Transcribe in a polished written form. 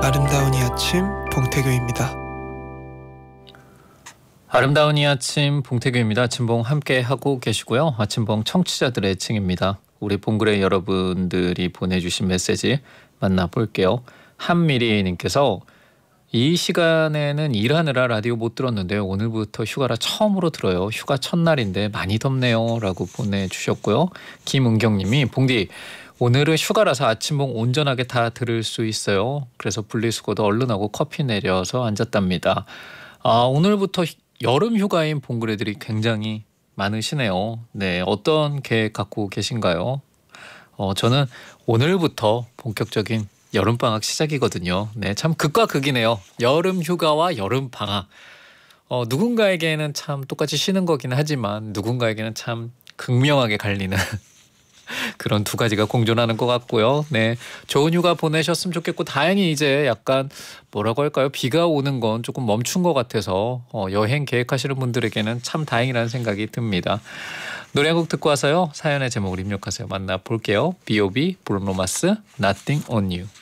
아름다운 이 아침 봉태규입니다. 아름다운 이 아침 봉태규입니다. 아침봉 함께 하고 계시고요. 아침봉 청취자들의 층입니다. 우리 봉글의 여러분들이 보내주신 메시지 만나볼게요. 한미리님께서 이 시간에는 일하느라 라디오 못 들었는데요. 오늘부터 휴가라 처음으로 들어요. 휴가 첫날인데 많이 덥네요 라고 보내주셨고요. 김은경님이 봉디 오늘은 휴가라서 아침봉 온전하게 다 들을 수 있어요. 그래서 분리수거도 얼른 하고 커피 내려서 앉았답니다. 오늘부터 여름 휴가인 봉그레들이 굉장히 많으시네요. 네, 어떤 계획 갖고 계신가요? 저는 오늘부터 본격적인 여름방학 시작이거든요. 네, 참 극과 극이네요. 여름 휴가와 여름 방학. 누군가에게는 참 똑같이 쉬는 거긴 하지만 누군가에게는 참 극명하게 갈리는 그런 두 가지가 공존하는 것 같고요. 네, 좋은 휴가 보내셨으면 좋겠고 다행히 이제 약간 뭐라고 할까요? 비가 오는 건 조금 멈춘 것 같아서 여행 계획하시는 분들에게는 참 다행이라는 생각이 듭니다. 노래 한 곡 듣고 와서요. 사연의 제목을 입력하세요. 만나볼게요. B.O.B. 브루노 마스 Nothing on You.